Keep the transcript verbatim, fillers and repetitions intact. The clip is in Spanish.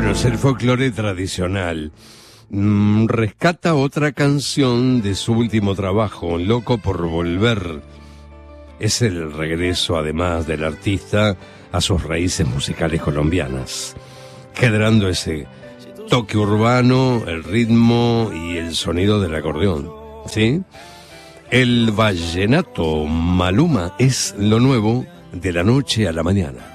Bueno, es el folclore tradicional. Mm, rescata otra canción de su último trabajo, Loco por Volver. Es el regreso, además, del artista a sus raíces musicales colombianas, generando ese toque urbano, el ritmo y el sonido del acordeón, ¿sí? El vallenato Maluma es lo nuevo de la noche a la mañana.